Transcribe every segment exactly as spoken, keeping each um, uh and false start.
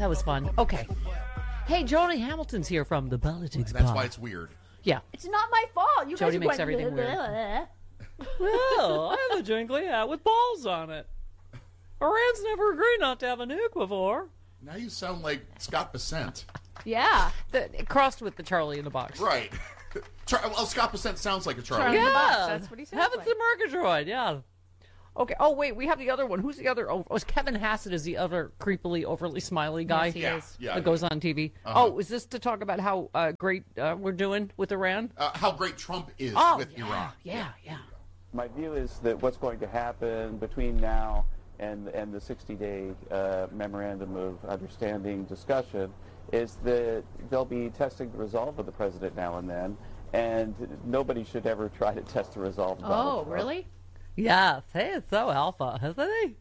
that was fun. Okay. Hey, Jody Hamilton's here from the Politics That's Bar. why it's weird. Yeah. It's not my fault. You Jody guys makes went, everything weird. Well, I have a jingly hat with balls on it. Iran's never agreed not to have a nuke before. Now you sound like Scott Bessent. Yeah. The, crossed with the Charlie in the box. Right. Char- well, Scott Bessent sounds like a Charlie. Charlie in the Yeah. box. That's what he sounds Heaven's like. the Murgatroyd, yeah. Okay. Oh, wait. We have the other one. Who's the other? Oh, was Kevin Hassett is the other creepily, overly smiley guy Yes, he Yeah, is. yeah. that goes on T V. Uh-huh. Oh, is this to talk about how uh, great uh, we're doing with Iran? Uh, how great Trump is Oh, with yeah, Iran. Yeah, yeah. My view is that what's going to happen between now and and the sixty-day uh, memorandum of understanding discussion is that they'll be testing the resolve of the president now and then, and nobody should ever try to test the resolve of Donald Oh, Trump. really? Yes, he is so alpha, isn't he?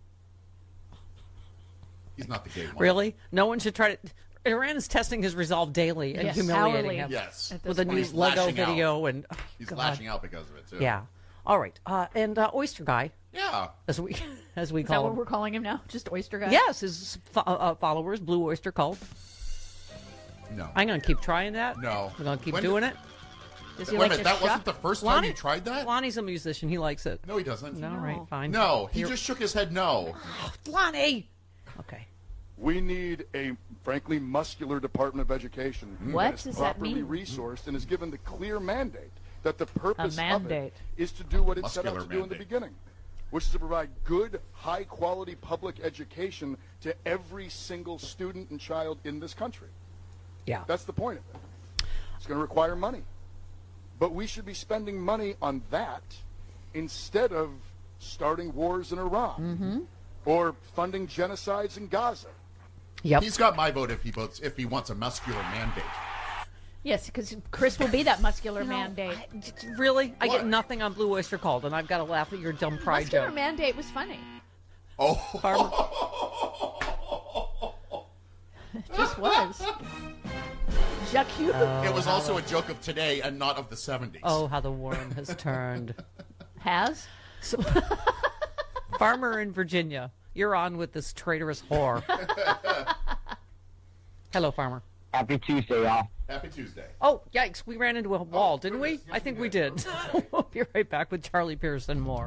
He's not the gay one. Really? No one should try to. Iran is testing his resolve daily and Yes, humiliating hourly. him Yes. At with this a new point. He's Lego lashing out. video and oh, He's God. lashing out because of it, too. Yeah. All right. Uh, and uh, Oyster Guy, Yeah. as we as we Is that call what him. we're calling him now? Just Oyster Guy? Yes, his fo- uh, followers, Blue Oyster Cult. No. I'm going to keep trying that. No. We're going to keep When doing did- it. Does he Wait a like minute, to that wasn't shuck? the first time Lonnie- you tried that? Lonnie's a musician. He likes it. No, he doesn't. All right, fine. No, he You're- just shook his head no. Lonnie! Okay. We need a, frankly, muscular Department of Education What that is does that properly mean? resourced and is given the clear mandate that the purpose mandate. of it is to do what it set out Muscular to do in the mandate. beginning, which is to provide good, high-quality public education to every single student and child in this country. Yeah. That's the point of it. It's going to require money. But we should be spending money on that instead of starting wars in Iran Mm-hmm. or funding genocides in Gaza. Yep. He's got my vote if he votes if he wants a muscular mandate. Yes, because Chris will be that muscular You know, mandate. I- really? I get What? nothing on Blue Oyster Cult, and I've got to laugh at your dumb pride Muscular joke. mandate was funny. Oh. It just was. Jacques. It was also a joke of today and not of the seventies. Oh, how the worm has turned. Has? Farmer in Virginia, you're on with this traitorous whore. Hello, Farmer. Happy Tuesday, y'all. Happy Tuesday. Oh, yikes. We ran into a wall, didn't we? goodness. Yes, I think we we did. did. We'll be right back with Charlie Pearson more.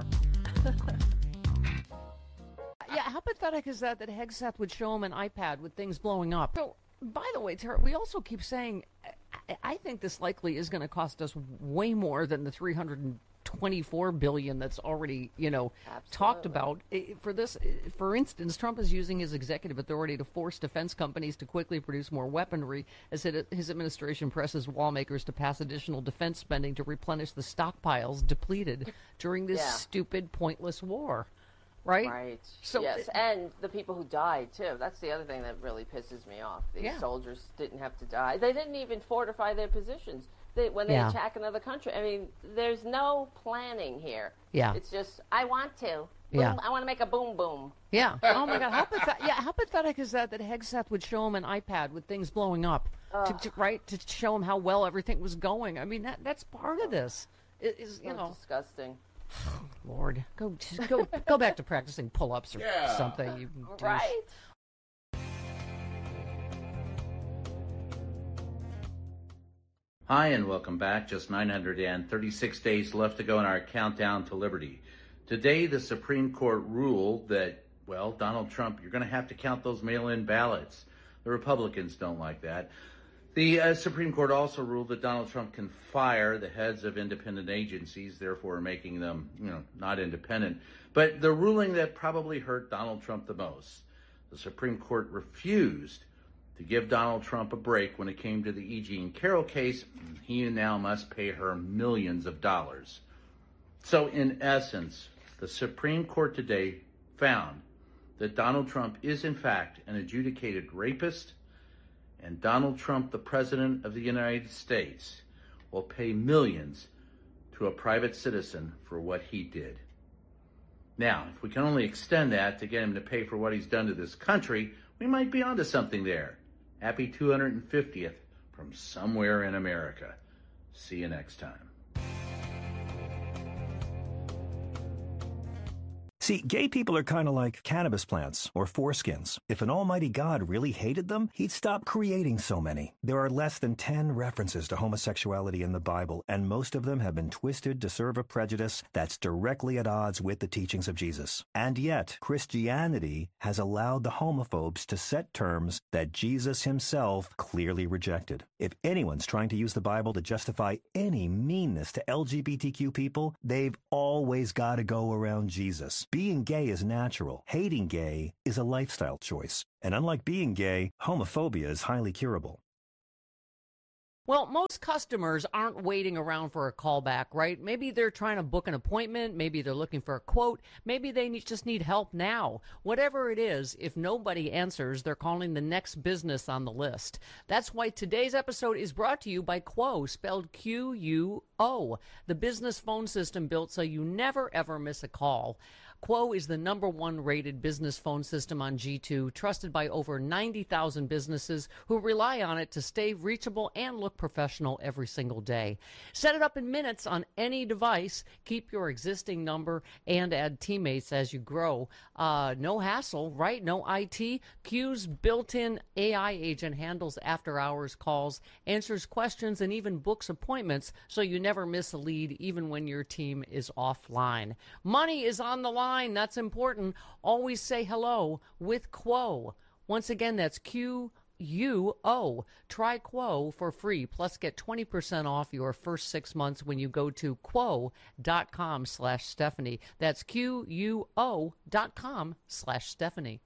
Yeah, how pathetic is that that Hegseth would show him an iPad with things blowing up? So, by the way, Tara, we also keep saying, I, I think this likely is going to cost us way more than the three hundred twenty-four billion dollars that's already, you know, talked about. I- For this, for instance, Trump is using his executive authority to force defense companies to quickly produce more weaponry as it, his administration presses lawmakers to pass additional defense spending to replenish the stockpiles depleted during this Yeah. stupid, pointless war. Right? Right. So yes, it- and the people who died too. That's the other thing that really pisses me off. These Yeah. soldiers didn't have to die. They didn't even fortify their positions. They, when they Yeah. attack another country, I mean, there's no planning here. Yeah. It's just I want to. Boom, Yeah. I want to make a boom boom. Yeah. Oh my God. How pathetic! Yeah. How pathetic is that that Hegseth would show him an iPad with things blowing up, to, to, right? To show him how well everything was going. I mean, that that's part of this. It is you So know, disgusting. Lord, go just go go back to practicing pull-ups or Yeah. something. You douche. Right. Hi, and welcome back. Just nine hundred thirty-six days left to go in our countdown to liberty. Today, the Supreme Court ruled that, well, Donald Trump, you're going to have to count those mail-in ballots. The Republicans don't like that. The uh, Supreme Court also ruled that Donald Trump can fire the heads of independent agencies, therefore making them, you know, not independent. But the ruling that probably hurt Donald Trump the most, the Supreme Court refused to give Donald Trump a break when it came to the E. Jean Carroll case. He now must pay her millions of dollars. So in essence, the Supreme Court today found that Donald Trump is in fact an adjudicated rapist, and Donald Trump, the President of the United States, will pay millions to a private citizen for what he did. Now, if we can only extend that to get him to pay for what he's done to this country, we might be onto something there. Happy two hundred fiftieth from somewhere in America. See you next time. See, gay people are kind of like cannabis plants or foreskins. If an almighty God really hated them, he'd stop creating so many. There are less than ten references to homosexuality in the Bible, and most of them have been twisted to serve a prejudice that's directly at odds with the teachings of Jesus. And yet, Christianity has allowed the homophobes to set terms that Jesus himself clearly rejected. If anyone's trying to use the Bible to justify any meanness to L G B T Q people, they've always got to go around Jesus. Being gay is natural. Hating gay is a lifestyle choice. And unlike being gay, homophobia is highly curable. Well, most customers aren't waiting around for a callback, right? Maybe they're trying to book an appointment. Maybe they're looking for a quote. Maybe they need, just need help now. Whatever it is, if nobody answers, they're calling the next business on the list. That's why today's episode is brought to you by Quo, spelled Q U O, the business phone system built so you never, ever miss a call. Quo is the number one rated business phone system on G two, trusted by over ninety thousand businesses who rely on it to stay reachable and look professional every single day. Set it up in minutes on any device. Keep your existing number and add teammates as you grow. Uh, no hassle, right? No I T. Q's built-in A I agent handles after-hours calls, answers questions, and even books appointments so you never miss a lead even when your team is offline. Money is on the line. That's important. Always say hello with Quo. Once again, that's Q U O. Try Quo for free, plus get twenty percent off your first six months when you go to quo.com slash Stephanie. That's Q-U-O dot com slash Stephanie.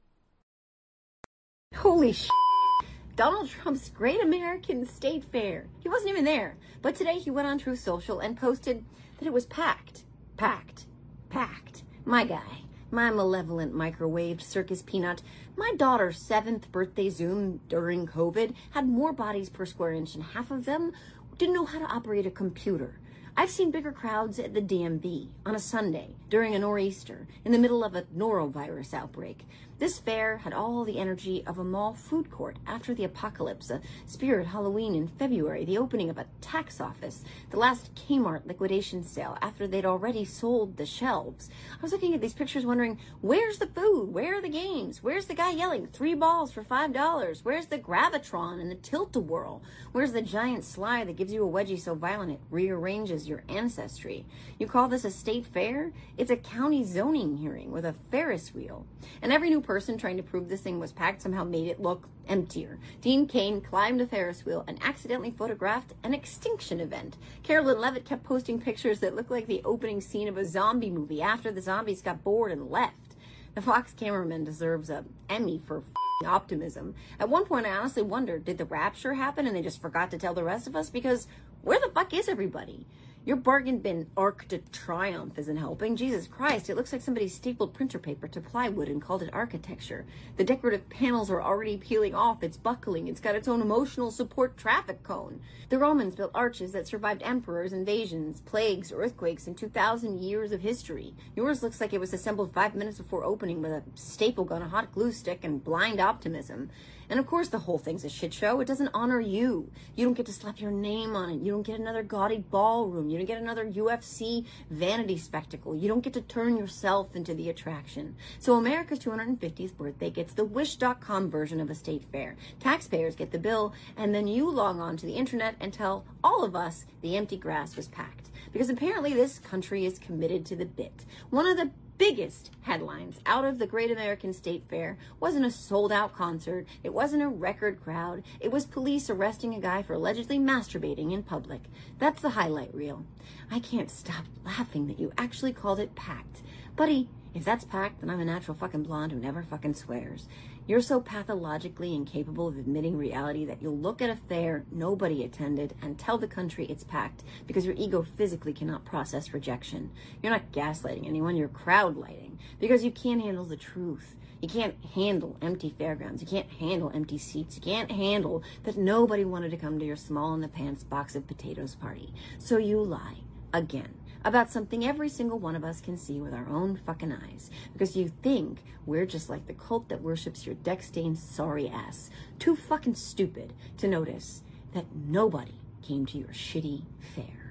Holy sh**. Donald Trump's Great American State Fair. He wasn't even there. But today he went on Truth Social and posted that it was packed. Packed. Packed. My guy, my malevolent microwaved circus peanut, my daughter's seventh birthday Zoom during COVID had more bodies per square inch and half of them didn't know how to operate a computer. I've seen bigger crowds at the D M V on a Sunday during a nor'easter in the middle of a norovirus outbreak. This fair had all the energy of a mall food court after the apocalypse, a spirit Halloween in February, the opening of a tax office, the last Kmart liquidation sale after they'd already sold the shelves. I was looking at these pictures wondering, where's the food? Where are the games? Where's the guy yelling, three balls for five dollars? Where's the Gravitron and the Tilt-A-Whirl? Where's the giant slide that gives you a wedgie so violent it rearranges your ancestry? You call this a state fair? It's a county zoning hearing with a Ferris wheel. And every new person trying to prove this thing was packed somehow made it look emptier. Dean Cain climbed a Ferris wheel and accidentally photographed an extinction event. Carolyn Levitt kept posting pictures that looked like the opening scene of a zombie movie after the zombies got bored and left. The Fox cameraman deserves an Emmy for f***ing optimism. At one point I honestly wondered, did the rapture happen and they just forgot to tell the rest of us? Because where the fuck is everybody? Your bargain bin Arc de Triomphe isn't helping. Jesus Christ, it looks like somebody stapled printer paper to plywood and called it architecture. The decorative panels are already peeling off. It's buckling. It's got its own emotional support traffic cone. The Romans built arches that survived emperors, invasions, plagues, earthquakes, and two thousand years of history. Yours looks like it was assembled five minutes before opening with a staple gun, a hot glue stick, and blind optimism. And of course the whole thing's a shit show. It doesn't honor you. You don't get to slap your name on it. You don't get another gaudy ballroom. You don't get another U F C vanity spectacle. You don't get to turn yourself into the attraction. So America's two hundred fiftieth birthday gets the wish dot com version of a state fair. Taxpayers get the bill, and then you log on to the internet and tell all of us the empty grass was packed. Because apparently this country is committed to the bit. One of the biggest headlines out of the Great American State Fair wasn't a sold-out concert. It wasn't a record crowd. It was police arresting a guy for allegedly masturbating in public. That's the highlight reel. I can't stop laughing that you actually called it packed. Buddy, if that's packed, then I'm a natural fucking blonde who never fucking swears. You're so pathologically incapable of admitting reality that you'll look at a fair nobody attended and tell the country it's packed because your ego physically cannot process rejection. You're not gaslighting anyone, you're crowd lighting because you can't handle the truth. You can't handle empty fairgrounds. You can't handle empty seats. You can't handle that nobody wanted to come to your small in the pants box of potatoes party. So you lie again about something every single one of us can see with our own fucking eyes, because you think we're just like the cult that worships your deck-stained sorry ass, too fucking stupid to notice that nobody came to your shitty fair.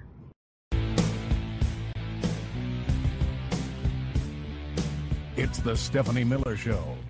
It's the Stephanie Miller Show.